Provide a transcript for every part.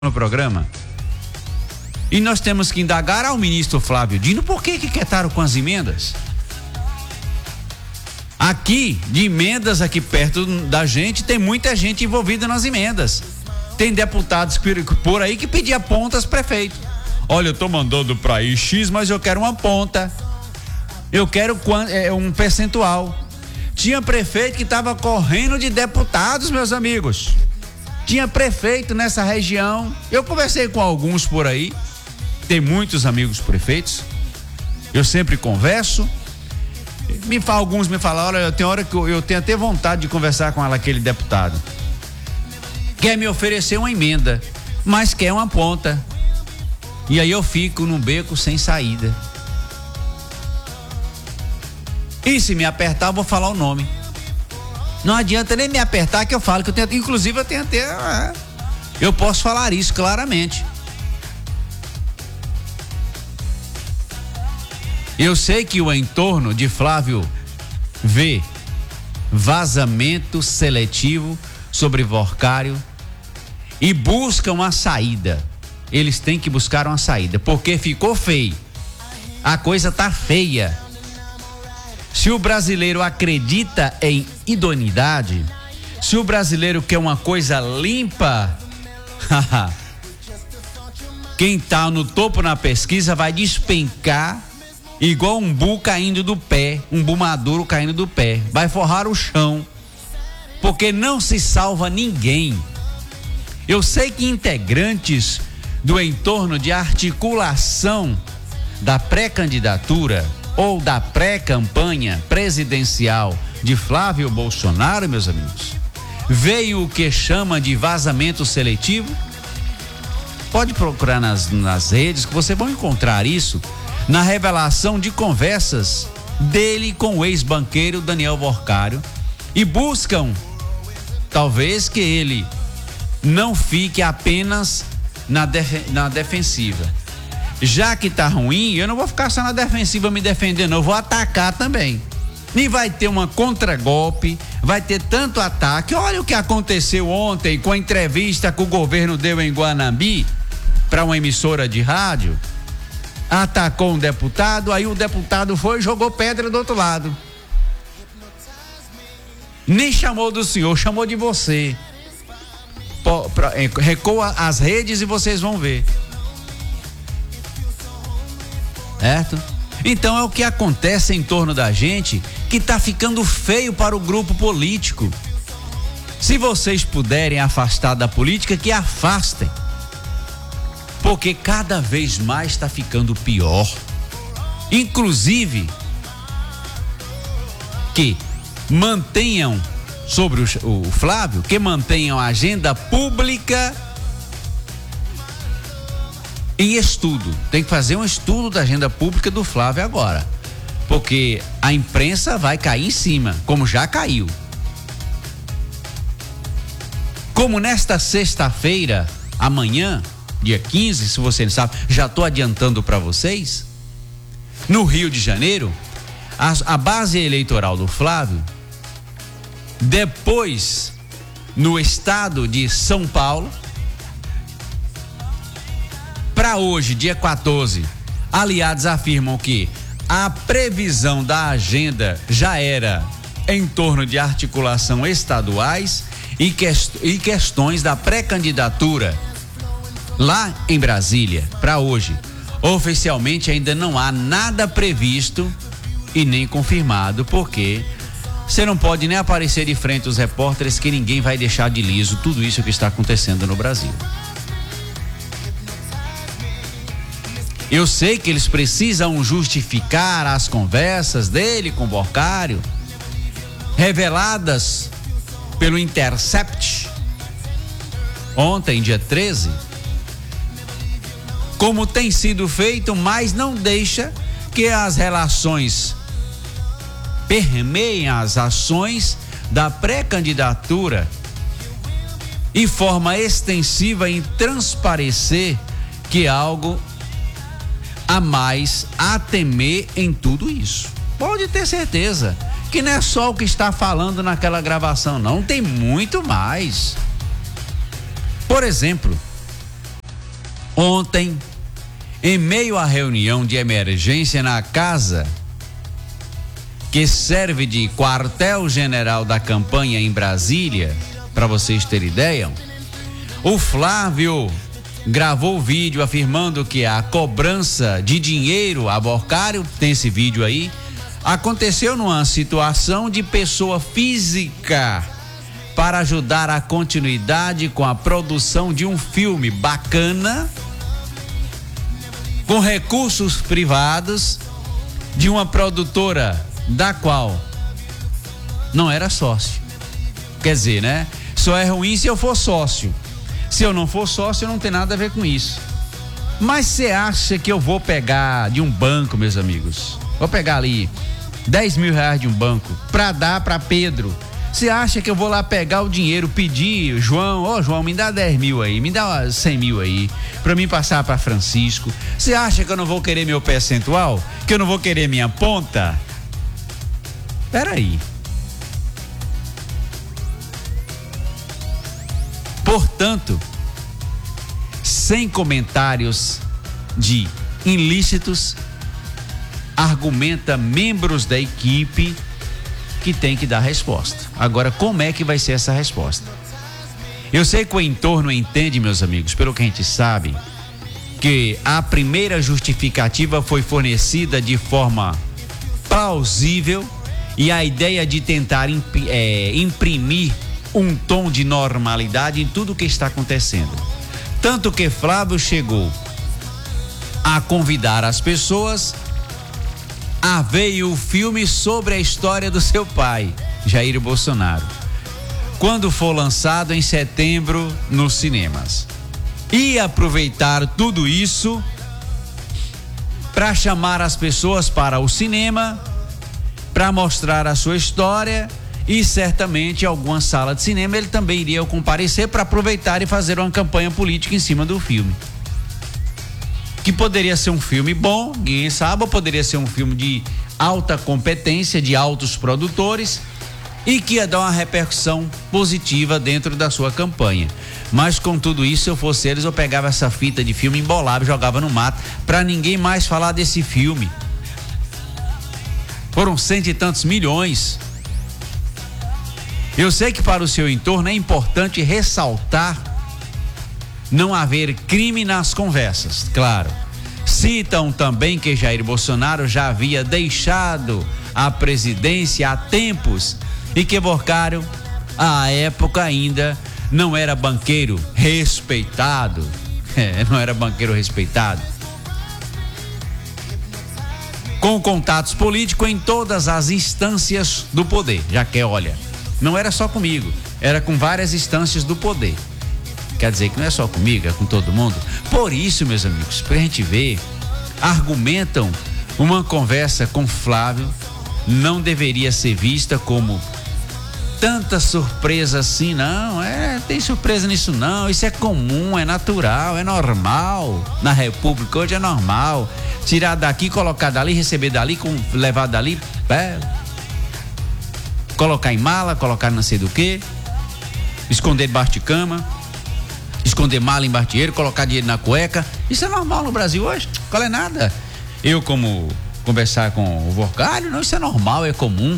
no programa. E nós temos que indagar ao ministro Flávio Dino por que quietaram com as emendas. Aqui, de emendas aqui perto da gente, tem muita gente envolvida nas emendas. Tem deputados por aí que pediam pontas prefeito. Olha, eu tô mandando pra ir X, mas eu quero uma ponta. Eu quero um percentual. Tinha prefeito que estava correndo de deputados, meus amigos. Tinha prefeito nessa região. Eu conversei com alguns por aí. Tem muitos amigos prefeitos. Eu sempre converso. Alguns me falam, olha, tem hora que eu tenho até vontade de conversar com aquele deputado. Quer me oferecer uma emenda, mas quer uma ponta. E aí eu fico num beco sem saída. E se me apertar, eu vou falar o nome. Não adianta nem me apertar que eu falo que eu tenho, inclusive eu tenho até, eu posso falar isso claramente. Eu sei que o entorno de Flávio vê vazamento seletivo sobre Workário e busca uma saída. Eles têm que buscar uma saída, porque ficou feio. A coisa tá feia. Se o brasileiro acredita em idoneidade, se o brasileiro quer uma coisa limpa, quem tá no topo na pesquisa vai despencar igual um umbu caindo do pé, um umbu maduro caindo do pé, vai forrar o chão, porque não se salva ninguém. Eu sei que integrantes do entorno de articulação da pré-candidatura ou da pré-campanha presidencial de Flávio Bolsonaro, meus amigos, veio o que chama de vazamento seletivo. Pode procurar nas redes que você vai encontrar isso na revelação de conversas dele com o ex-banqueiro Daniel Workário, e buscam talvez que ele não fique apenas na defensiva. Já que tá ruim, eu não vou ficar só na defensiva me defendendo, eu vou atacar também. E vai ter uma contragolpe, vai ter tanto ataque. Olha o que aconteceu ontem com a entrevista que o governo deu em Guanambi para uma emissora de rádio. Atacou um deputado, aí o deputado foi e jogou pedra do outro lado. Nem chamou do senhor, chamou de você. Recoa as redes e vocês vão ver. Certo? Então é o que acontece em torno da gente, que tá ficando feio para o grupo político. Se vocês puderem afastar da política, que afastem. Porque cada vez mais está ficando pior. Inclusive, que mantenham sobre o Flávio, que mantenham a agenda pública em estudo. Tem que fazer um estudo da agenda pública do Flávio agora, porque a imprensa vai cair em cima, como já caiu. Como nesta sexta-feira, amanhã, dia 15, se você não sabe, já estou adiantando para vocês, no Rio de Janeiro, a base eleitoral do Flávio, depois no estado de São Paulo, para hoje, dia 14, aliados afirmam que a previsão da agenda já era em torno de articulação estaduais e questões da pré-candidatura lá em Brasília, para hoje. Oficialmente ainda não há nada previsto e nem confirmado, porque você não pode nem aparecer de frente aos repórteres que ninguém vai deixar de liso tudo isso que está acontecendo no Brasil. Eu sei que eles precisam justificar as conversas dele com o Workário, reveladas pelo Intercept, ontem, dia 13, como tem sido feito, mas não deixa que as relações permeiem as ações da pré-candidatura e forma extensiva em transparecer que algo a mais a temer em tudo isso. Pode ter certeza que não é só o que está falando naquela gravação, não, tem muito mais. Por exemplo, Ontem, em meio à reunião de emergência na casa que serve de quartel-general da campanha em Brasília, para vocês terem ideia, o Flávio gravou o vídeo afirmando que a cobrança de dinheiro a Borcário, tem esse vídeo aí, aconteceu numa situação de pessoa física para ajudar a continuidade com a produção de um filme bacana, com recursos privados, de uma produtora da qual não era sócio. Quer dizer, né? Só é ruim se eu for sócio. Se eu não for sócio, não tem nada a ver com isso. Mas você acha que eu vou pegar de um banco, meus amigos? Vou pegar ali 10 mil reais de um banco pra dar pra Pedro. Você acha que eu vou lá pegar o dinheiro, pedir, João, João, me dá 10 mil aí, me dá 100 mil aí, pra mim passar pra Francisco? Você acha que eu não vou querer meu percentual? Que eu não vou querer minha ponta? Peraí. Portanto, sem comentários de ilícitos, argumenta membros da equipe que tem que dar resposta. Agora, como é que vai ser essa resposta? Eu sei que o entorno entende, meus amigos, pelo que a gente sabe, que a primeira justificativa foi fornecida de forma plausível e a ideia de tentar imprimir um tom de normalidade em tudo o que está acontecendo. Tanto que Flávio chegou a convidar as pessoas a ver o filme sobre a história do seu pai, Jair Bolsonaro, quando for lançado em setembro nos cinemas. E aproveitar tudo isso para chamar as pessoas para o cinema, para mostrar a sua história, e certamente alguma sala de cinema ele também iria comparecer para aproveitar e fazer uma campanha política em cima do filme. Que poderia ser um filme bom, ninguém sabe, ou poderia ser um filme de alta competência, de altos produtores, e que ia dar uma repercussão positiva dentro da sua campanha. Mas com tudo isso, se eu fosse eles, eu pegava essa fita de filme, embolava e jogava no mato, para ninguém mais falar desse filme. Foram 100 e tantos milhões. Eu sei que para o seu entorno é importante ressaltar não haver crime nas conversas, claro. Citam também que Jair Bolsonaro já havia deixado a presidência há tempos e que Borcário, à época ainda, não era banqueiro respeitado. Não era banqueiro respeitado. Com contatos políticos em todas as instâncias do poder, já que, olha, não era só comigo, era com várias instâncias do poder. Quer dizer que não é só comigo, é com todo mundo. Por isso, meus amigos, pra gente ver, argumentam uma conversa com Flávio não deveria ser vista como tanta surpresa assim, não, tem surpresa nisso não, isso é comum, é natural, é normal, na República hoje é normal, tirar daqui, colocar dali, receber dali, levar dali, colocar em mala, colocar não sei do que, esconder debaixo de cama, esconder mala embaixo de dinheiro, colocar dinheiro na cueca, isso é normal no Brasil hoje, qual é nada? Eu como conversar com o Borcário, não, isso é normal, é comum.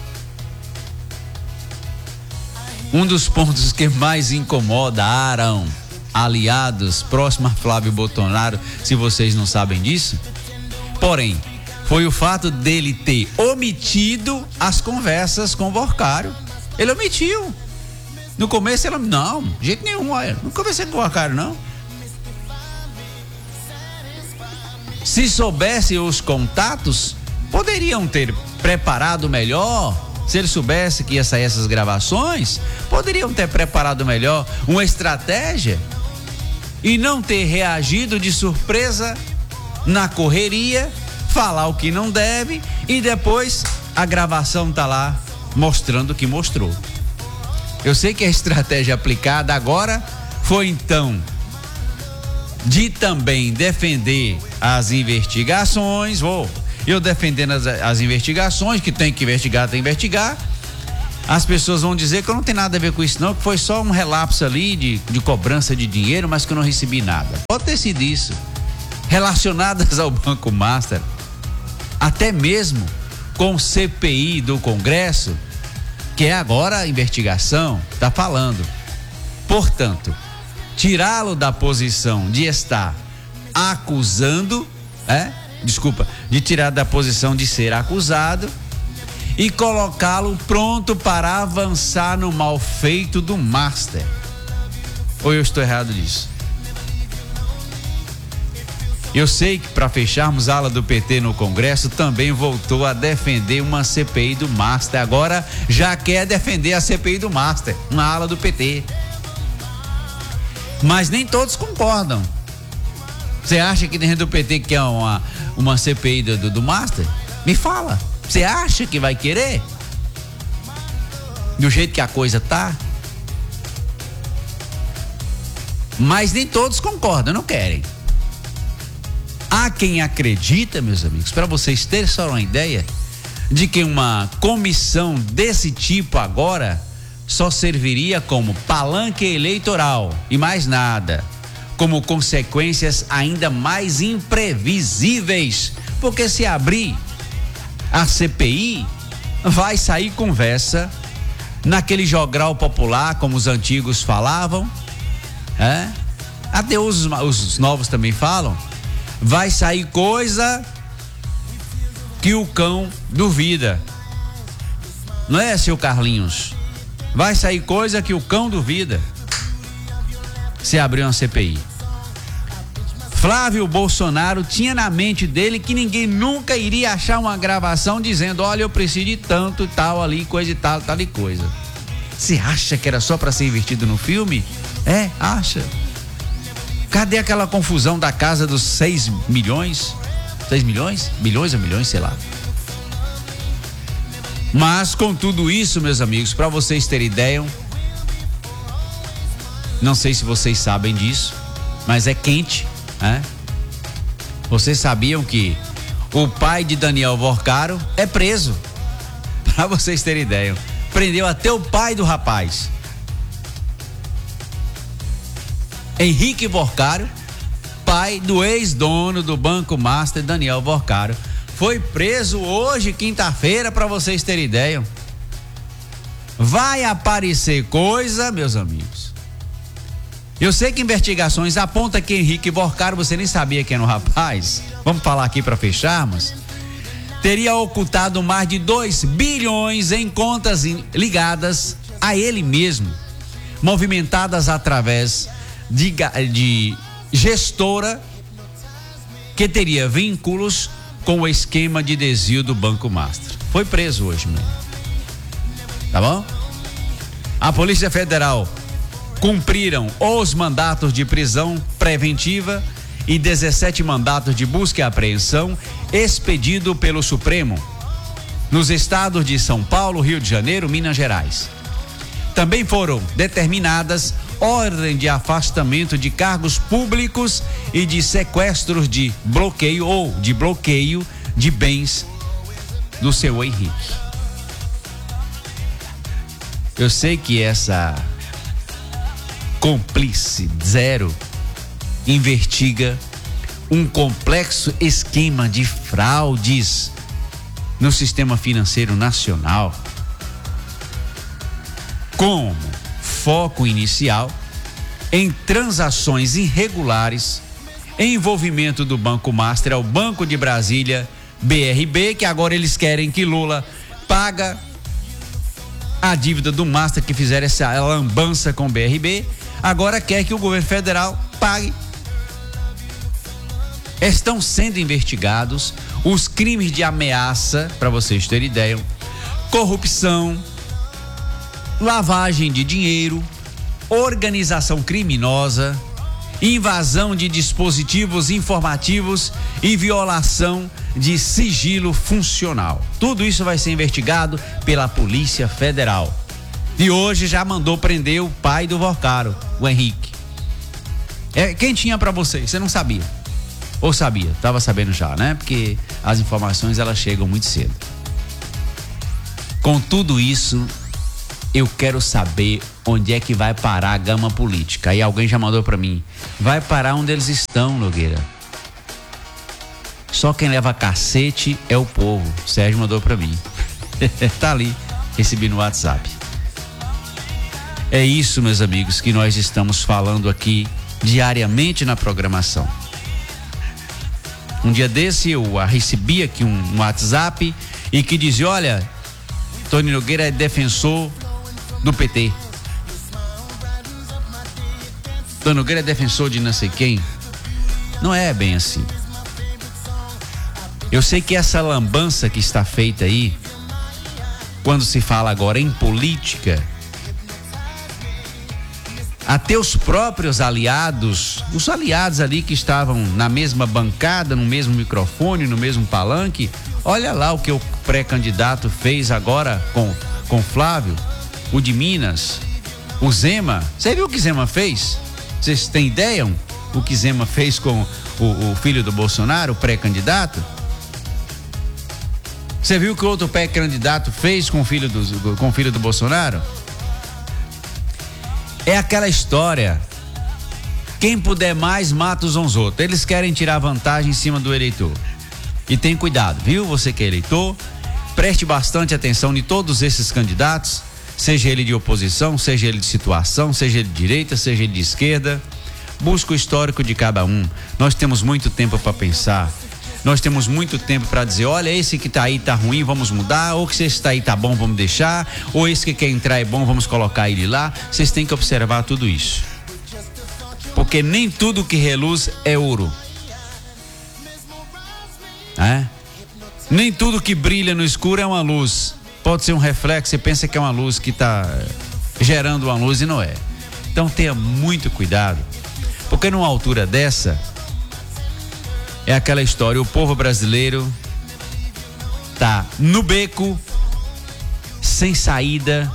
Um dos pontos que mais incomodaram aliados próximos a Flávio Bolsonaro, se vocês não sabem disso, porém, foi o fato dele ter omitido as conversas com o Borcário. Ele omitiu. No começo ele não, de jeito nenhum, olha, não conversei com o Borcário, não. Se soubesse os contatos, poderiam ter preparado melhor. Se ele soubesse que ia sair essas gravações, poderiam ter preparado melhor uma estratégia e não ter reagido de surpresa na correria, falar o que não deve e depois a gravação tá lá mostrando o que mostrou. Eu sei que a estratégia aplicada agora foi então de também defender as investigações, eu defendendo as investigações, que tem que investigar, as pessoas vão dizer que eu não tenho nada a ver com isso não, que foi só um relapso ali de cobrança de dinheiro, mas que eu não recebi nada. Pode ter sido isso. Relacionadas ao Banco Master, até mesmo com o CPI do Congresso, que é agora a investigação, está falando. Portanto, tirá-lo da posição de estar acusando, de tirar da posição de ser acusado e colocá-lo pronto para avançar no mal feito do Master. Ou eu estou errado disso? Eu sei que, para fecharmos a ala do PT no Congresso, também voltou a defender uma CPI do Master. Agora já quer defender a CPI do Master, uma ala do PT. Mas nem todos concordam. Você acha que dentro do PT quer uma CPI do Master? Me fala. Você acha que vai querer? Do jeito que a coisa tá? Mas nem todos concordam, não querem. Há quem acredita, meus amigos, para vocês terem só uma ideia, de que uma comissão desse tipo agora só serviria como palanque eleitoral e mais nada, como consequências ainda mais imprevisíveis, porque se abrir a CPI, vai sair conversa naquele jogral popular, como os antigos falavam, até os novos também falam. Vai sair coisa que o cão duvida, não é, seu Carlinhos? Vai sair coisa que o cão duvida se abrir uma CPI. Flávio Bolsonaro tinha na mente dele que ninguém nunca iria achar uma gravação dizendo: olha, eu preciso de tanto e tal ali, coisa e tal e coisa. Você acha que era só para ser investido no filme? Acha? Cadê aquela confusão da casa dos 6 milhões? 6 milhões? Bilhões ou milhões, sei lá. Mas com tudo isso, meus amigos, para vocês terem ideia, não sei se vocês sabem disso, mas é quente, Vocês sabiam que o pai de Daniel Vorcaro é preso? Para vocês terem ideia, prendeu até o pai do rapaz. Henrique Vorcaro, pai do ex-dono do Banco Master, Daniel Vorcaro, foi preso hoje, quinta-feira, para vocês terem ideia. Vai aparecer coisa, meus amigos. Eu sei que investigações apontam que Henrique Vorcaro, você nem sabia quem era o rapaz, vamos falar aqui para fecharmos, teria ocultado mais de 2 bilhões em contas ligadas a ele mesmo, movimentadas através de gestora que teria vínculos com o esquema de desvio do Banco Master. Foi preso hoje mesmo. Tá bom? A Polícia Federal cumpriram os mandatos de prisão preventiva e 17 mandatos de busca e apreensão expedido pelo Supremo nos estados de São Paulo, Rio de Janeiro, Minas Gerais. Também foram determinadas ordem de afastamento de cargos públicos e de sequestros de bloqueio de bens do seu Henrique. Eu sei que essa cúmplice zero investiga um complexo esquema de fraudes no sistema financeiro nacional, como foco inicial em transações irregulares, envolvimento do Banco Master ao Banco de Brasília, BRB, que agora eles querem que Lula paga a dívida do Master, que fizeram essa lambança com o BRB, agora quer que o governo federal pague. Estão sendo investigados os crimes de ameaça, para vocês terem ideia, corrupção, lavagem de dinheiro, organização criminosa, invasão de dispositivos informativos e violação de sigilo funcional. Tudo isso vai ser investigado pela Polícia Federal. E hoje já mandou prender o pai do Vorcaro, o Henrique. Quem tinha para vocês? Você não sabia? Ou sabia? Tava sabendo já, né? Porque as informações elas chegam muito cedo. Com tudo isso, eu quero saber onde é que vai parar a gama política. Aí alguém já mandou para mim, vai parar onde eles estão, Nogueira. Só quem leva cacete é o povo. Sérgio mandou para mim. Tá ali, recebi no WhatsApp. É isso, meus amigos, que nós estamos falando aqui diariamente na programação. Um dia desse eu recebi aqui um WhatsApp e que dizia, olha, Tony Nogueira é defensor do PT. Tony Nogueira é defensor de não sei quem. Não é bem assim. Eu sei que essa lambança que está feita aí, quando se fala agora em política, até os próprios aliados, os aliados ali que estavam na mesma bancada, no mesmo microfone, no mesmo palanque, olha lá o que o pré-candidato fez agora com Flávio, o de Minas, o Zema. Você viu o que Zema fez? Vocês têm ideia o que Zema fez com o filho do Bolsonaro, o pré-candidato? Você viu o que o outro pré-candidato fez com o filho do Bolsonaro? É aquela história, quem puder mais mata os outros. Eles querem tirar vantagem em cima do eleitor. E tem cuidado, viu? Você que é eleitor, preste bastante atenção em todos esses candidatos, seja ele de oposição, seja ele de situação, seja ele de direita, seja ele de esquerda. Busca o histórico de cada um. Nós temos muito tempo para pensar. Nós temos muito tempo para dizer, olha, esse que tá aí tá ruim, vamos mudar, ou que esse tá aí tá bom, vamos deixar, ou esse que quer entrar é bom, vamos colocar ele lá. Vocês têm que observar tudo isso. Porque nem tudo que reluz é ouro. Nem tudo que brilha no escuro é uma luz. Pode ser um reflexo, você pensa que é uma luz que tá gerando uma luz e não é. Então tenha muito cuidado, porque numa altura dessa, é aquela história, o povo brasileiro tá no beco, sem saída,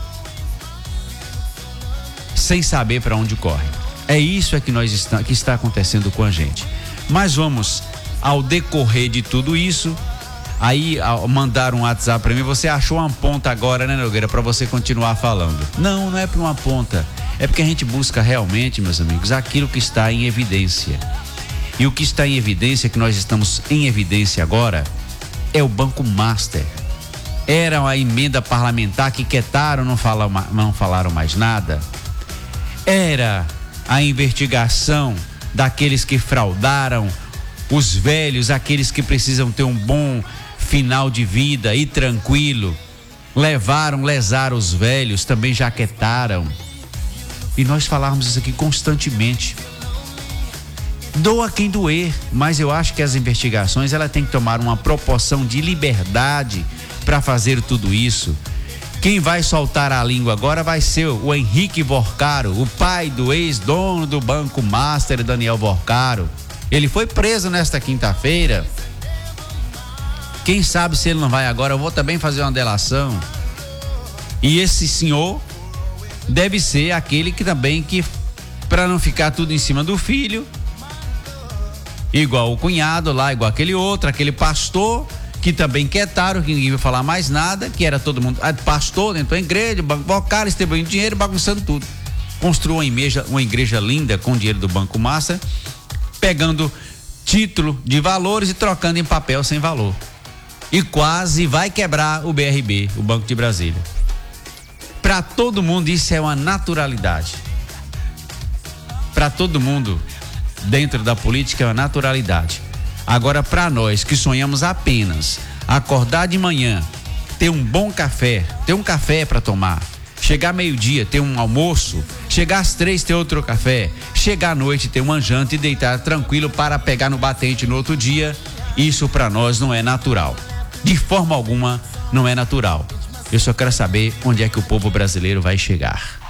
sem saber para onde corre. É isso que está acontecendo com a gente. Mas vamos, ao decorrer de tudo isso, aí mandaram um WhatsApp para mim, você achou uma ponta agora, né, Nogueira, para você continuar falando. Não é para uma ponta, é porque a gente busca realmente, meus amigos, aquilo que está em evidência. E o que está em evidência, que nós estamos em evidência agora, é o Banco Master. Era uma emenda parlamentar que quietaram, não falaram mais nada. Era a investigação daqueles que fraudaram, os velhos, aqueles que precisam ter um bom final de vida e tranquilo. Lesaram os velhos, também já quietaram. E nós falávamos isso aqui constantemente. Doa quem doer, mas eu acho que as investigações ela tem que tomar uma proporção de liberdade para fazer tudo isso. Quem vai soltar a língua agora vai ser o Henrique Vorcaro, o pai do ex-dono do Banco Master, Daniel Vorcaro. Ele foi preso nesta quinta-feira. Quem sabe se ele não vai agora, eu vou também fazer uma delação. E esse senhor deve ser aquele que também, para não ficar tudo em cima do filho, igual o cunhado lá, igual aquele outro, aquele pastor que também quietaram, que ninguém vai falar mais nada, que era todo mundo, pastor dentro da igreja, Banco Vorcaro, distribuindo dinheiro, bagunçando tudo. Construiu uma igreja linda com dinheiro do Banco Master, pegando título de valores e trocando em papel sem valor. E quase vai quebrar o BRB, o Banco de Brasília. Para todo mundo isso é uma naturalidade. Para todo mundo dentro da política é uma naturalidade. Agora, para nós que sonhamos apenas acordar de manhã, ter um bom café, ter um café para tomar, chegar meio-dia, ter um almoço, chegar às 3, ter outro café, chegar à noite, ter uma janta e deitar tranquilo para pegar no batente no outro dia, isso para nós não é natural. De forma alguma não é natural. Eu só quero saber onde é que o povo brasileiro vai chegar.